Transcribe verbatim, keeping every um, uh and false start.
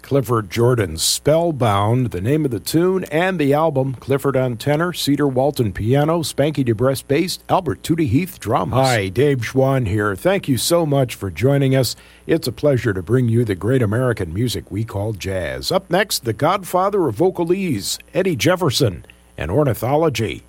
Clifford Jordan's Spellbound, the name of the tune and the album. Clifford on tenor, Cedar Walton piano, Spanky DeBrest bass, Albert Tootie Heath drums. Hi, Dave Schwann here. Thank you so much for joining us. It's a pleasure to bring you the great American music we call jazz. Up next, the godfather of vocalese, Eddie Jefferson, and ornithology.